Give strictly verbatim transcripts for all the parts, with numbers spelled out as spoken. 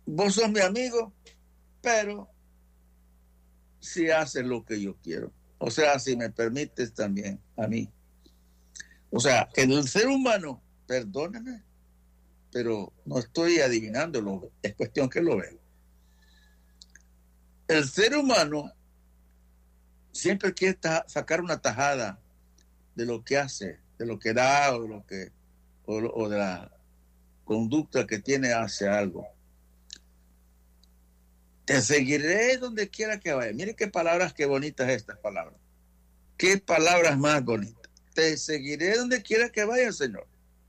vos sos mi amigo, pero si haces lo que yo quiero. O sea, si me permites también a mí. O sea, que el ser humano, perdóname, pero no estoy adivinándolo, es cuestión que lo veo. El ser humano siempre quiere ta- sacar una tajada de lo que hace, de lo que da o de lo que o, o de la conducta que tiene hacia algo. Te seguiré donde quiera que vaya. Mire qué palabras, qué bonitas estas palabras. Qué palabras más bonitas. Te seguiré donde quiera que vaya, Señor.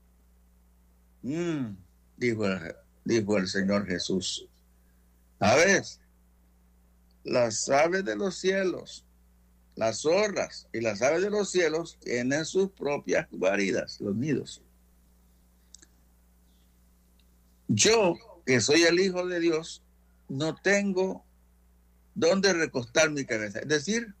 Mm, dijo, el, dijo el Señor Jesús. A ver, las aves de los cielos, las zorras y las aves de los cielos tienen sus propias guaridas, los nidos. Yo, que soy el Hijo de Dios, no tengo dónde recostar mi cabeza. Es decir,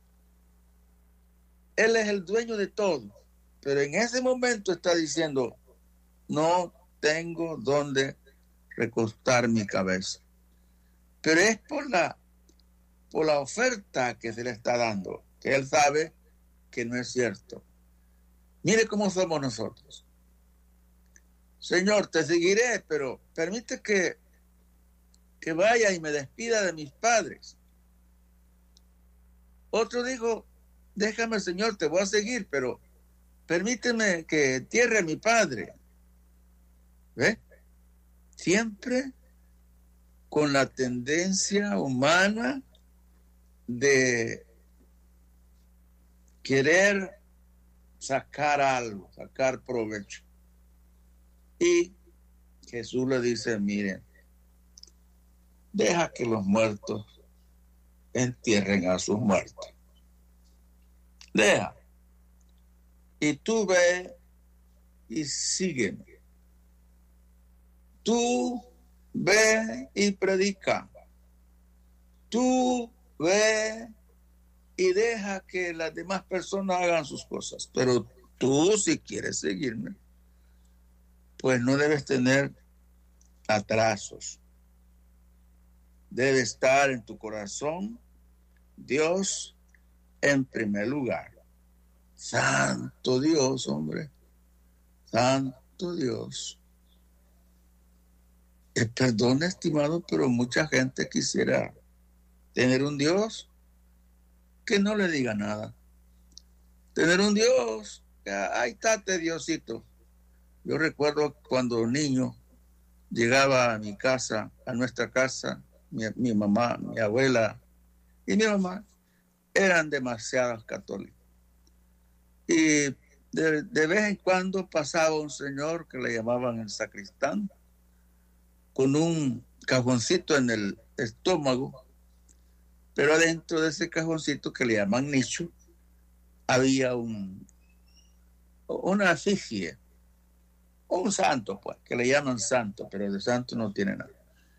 Él es el dueño de todo, pero en ese momento está diciendo, no tengo dónde recostar mi cabeza. Pero es por la, por la oferta que se le está dando, que Él sabe que no es cierto. Mire cómo somos nosotros. Señor, te seguiré, pero permite que, que vaya y me despida de mis padres. Otro dijo, déjame, Señor, te voy a seguir, pero permíteme que entierre a mi padre. ¿Ve? Siempre con la tendencia humana de querer sacar algo, sacar provecho. Y Jesús le dice, miren, deja que los muertos entierren a sus muertos. Deja. Y tú ve y sígueme. Tú ve y predica. Tú ve y deja que las demás personas hagan sus cosas. Pero tú, si quieres seguirme, pues no debes tener atrasos. Debe estar en tu corazón Dios en primer lugar. Santo Dios, hombre. Santo Dios. Eh, perdón, estimado, pero mucha gente quisiera tener un Dios que no le diga nada. Tener un Dios, que, ahí está, Diosito. Yo recuerdo cuando niño llegaba a mi casa, a nuestra casa, mi, mi mamá, mi abuela y mi mamá eran demasiados católicos. Y de, de vez en cuando pasaba un señor que le llamaban el sacristán, con un cajoncito en el estómago, pero adentro de ese cajoncito que le llaman nicho, había un, una efigie, un santo, pues, que le llaman santo, pero de santo no tiene nada.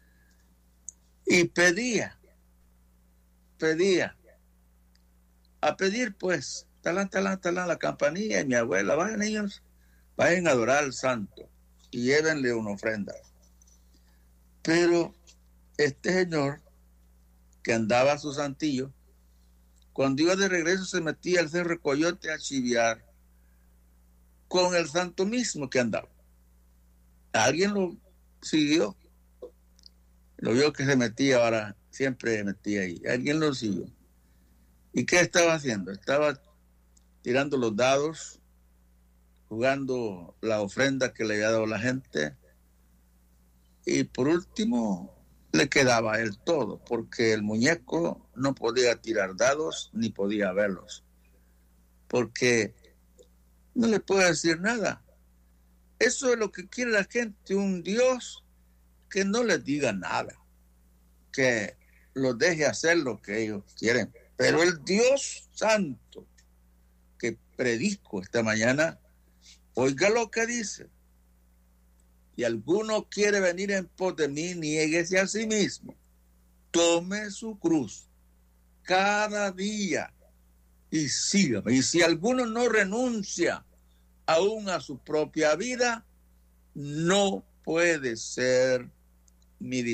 Y pedía, pedía, a pedir, pues, talán, talán, talán, la campanilla, y mi abuela, vayan niños, vayan a adorar al santo y llévenle una ofrenda. Pero este señor que andaba a su santillo, cuando iba de regreso se metía al Cerro Coyote a chiviar con el santo mismo que andaba. Alguien lo siguió, lo vio que se metía, ahora siempre metía ahí. Alguien lo siguió. ¿Y qué estaba haciendo? Estaba tirando los dados, jugando la ofrenda que le había dado la gente, y por último le quedaba el todo, porque el muñeco no podía tirar dados ni podía verlos, porque no le puede decir nada. Eso es lo que quiere la gente, un Dios que no les diga nada, que los deje hacer lo que ellos quieren. Pero el Dios santo que predico esta mañana, oiga lo que dice. Si alguno quiere venir en pos de mí, niéguese a sí mismo. Tome su cruz cada día y sígame. Y si alguno no renuncia aún a su propia vida, no puede ser mi discípulo.